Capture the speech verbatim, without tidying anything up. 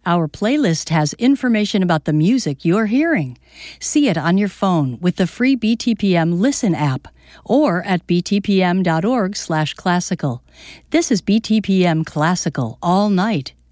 Our playlist has information about the music you're hearing. See it on your phone with the free B T P M Listen app or at b t p m dot org slash classical. This is B T P M Classical all night.